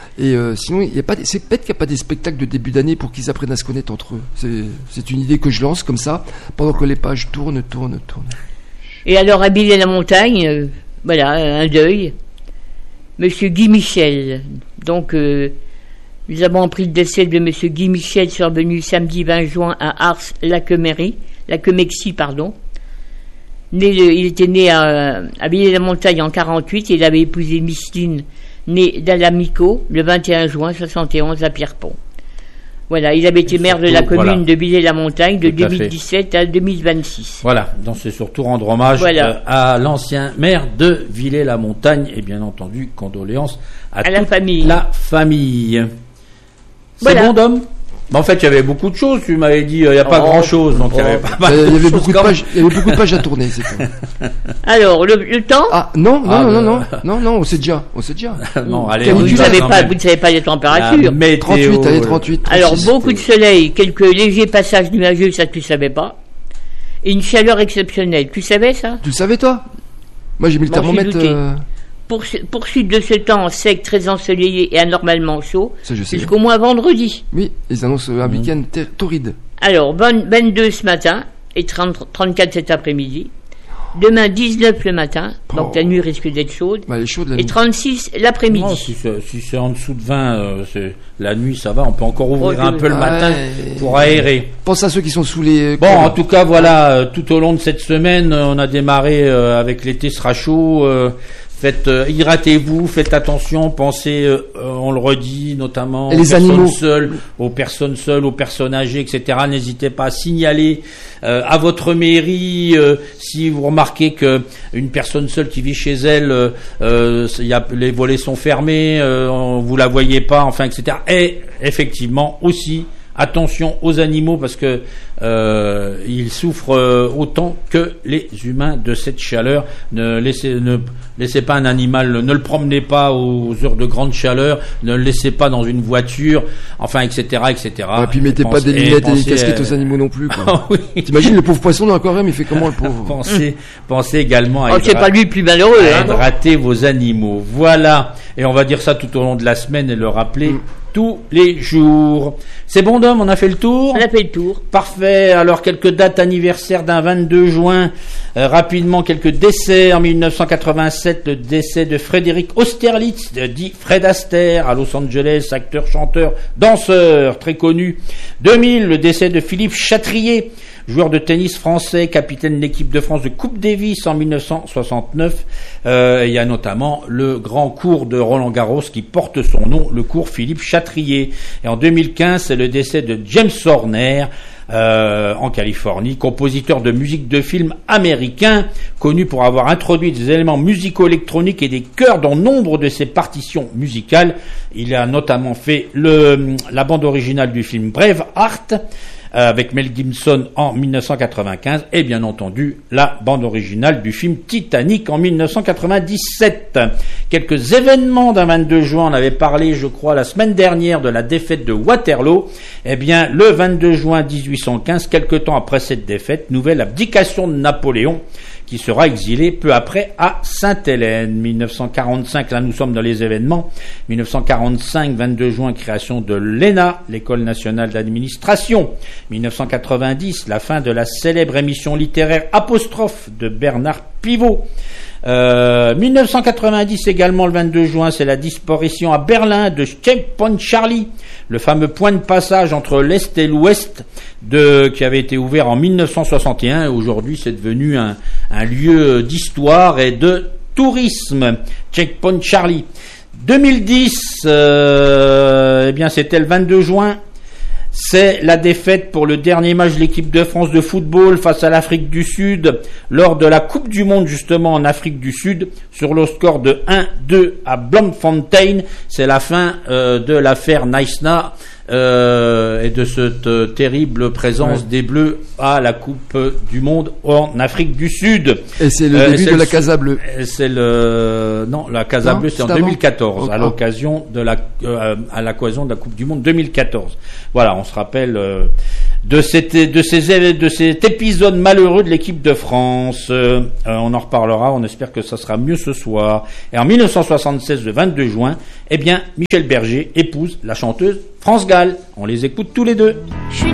Et sinon, c'est peut-être qu'il n'y a pas des spectacles de début d'année pour qu'ils apprennent à se connaître entre eux. C'est une idée que je lance comme ça, pendant que les pages tournent. Et alors, à Villers-la-Montagne, voilà, un deuil. Monsieur Guy Michel. Donc, nous avons appris le décès de Monsieur Guy Michel, survenu samedi 20 juin à Ars-Laquemexie, pardon. Il était né à Villers-la-Montagne en 48, et il avait épousé Micheline, née d'Alamico, le 21 juin 71 à Pierrepont. Voilà, il avait été maire de la commune de Villers-la-Montagne de 2017 à 2026. Voilà, donc c'est surtout rendre hommage à l'ancien maire de Villers-la-Montagne, et bien entendu, condoléances à toute la famille. C'est bon, Dom? En fait, il y avait beaucoup de choses. Tu m'avais dit, il n'y a pas grand-chose, donc il y avait pas. Il y avait beaucoup de pages à tourner, c'est tout. Alors, le temps? Ah, non, on sait déjà. Non, allez, vous ne savez pas les températures. 38. Alors, beaucoup de soleil, quelques légers passages nuageux, ça tu savais pas. Et une chaleur exceptionnelle. Tu savais ça? Tu le savais, toi? Moi, j'ai mis le thermomètre. Poursuite de ce temps sec, très ensoleillé et anormalement chaud, jusqu'au moins vendredi. Oui, ils annoncent un week-end torride. Alors, 22 ce matin et 34 cet après-midi. Demain, 19 le matin, donc la nuit risque d'être chaude. Elle est chaude, et 36 l'après-midi. Non, si c'est en dessous de 20, la nuit, ça va. On peut encore ouvrir un peu le matin pour aérer. Pense à ceux qui sont sous les... Bon, en tout cas, voilà, tout au long de cette semaine, on a démarré avec l'été sera chaud. Hydratez-vous, faites attention, pensez, on le redit, notamment aux personnes seules, aux personnes âgées, etc. N'hésitez pas à signaler à votre mairie si vous remarquez que une personne seule qui vit chez elle, les volets sont fermés, vous la voyez pas, enfin, etc. Et effectivement aussi, attention aux animaux parce que ils souffrent autant que les humains de cette chaleur. Ne laissez pas un animal, ne le promenez pas aux heures de grande chaleur, ne le laissez pas dans une voiture, enfin, etc., etc. Et puis mettez pas des lunettes et des casquettes aux animaux non plus, quoi. Oui. T'imagines le pauvre poisson dans l'aquarium, il fait comment le pauvre? Pensez également à c'est pas lui le plus malheureux, hydrater vos animaux. Voilà. Et on va dire ça tout au long de la semaine et le rappeler tous les jours. C'est bon, Dom, on a fait le tour? On a fait le tour. Parfait. Alors, quelques dates anniversaires d'un 22 juin. Rapidement, quelques décès. En 1987, le décès de Frédéric Austerlitz, dit Fred Astaire, à Los Angeles, acteur, chanteur, danseur, très connu. 2000, le décès de Philippe Chatrier, joueur de tennis français, capitaine de l'équipe de France de Coupe Davis en 1969. Il y a notamment le grand cours de Roland-Garros qui porte son nom, le cours Philippe Chatrier. Et en 2015, c'est le décès de James Horner, en Californie, compositeur de musique de film américain, connu pour avoir introduit des éléments musicaux électroniques et des chœurs dans nombre de ses partitions musicales. Il a notamment fait la bande originale du film Braveheart, avec Mel Gibson en 1995 et bien entendu la bande originale du film Titanic en 1997. Quelques événements d'un 22 juin, on avait parlé je crois la semaine dernière de la défaite de Waterloo. Eh bien le 22 juin 1815, quelque temps après cette défaite, nouvelle abdication de Napoléon qui sera exilé peu après à Sainte-Hélène. 1945, là nous sommes dans les événements. 1945, 22 juin, création de l'ENA, l'École nationale d'administration. 1990, la fin de la célèbre émission littéraire Apostrophe de Bernard Pivot. 1990 également, le 22 juin, c'est la disparition à Berlin de Checkpoint Charlie, le fameux point de passage entre l'Est et l'Ouest qui avait été ouvert en 1961 et aujourd'hui c'est devenu un lieu d'histoire et de tourisme. Checkpoint Charlie. 2010, eh bien c'était le 22 juin. C'est la défaite pour le dernier match de l'équipe de France de football face à l'Afrique du Sud lors de la Coupe du Monde justement en Afrique du Sud sur le score de 1-2 à Bloemfontein. C'est la fin de l'affaire Naïsna et de cette terrible présence des Bleus à la Coupe du Monde en Afrique du Sud. Et c'est le début de la Casa Bleue. La Casa Bleue c'est en 2014 à l'occasion de à l'occasion de la Coupe du Monde 2014. Voilà, on se rappelle de cet épisode malheureux de l'équipe de France. On en reparlera, on espère que ça sera mieux ce soir. Et en 1976, le 22 juin, eh bien, Michel Berger épouse la chanteuse France Gall. On les écoute tous les deux.